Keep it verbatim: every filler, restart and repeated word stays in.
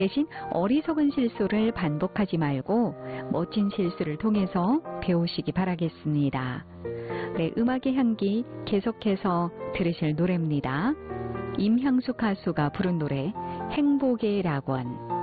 대신 어리석은 실수를 반복하지 말고 멋진 실수를 통해서 배우시기 바라겠습니다. 네, 음악의 향기 계속해서 들으실 노래입니다. 임향숙 가수가 부른 노래 행복의 낙원.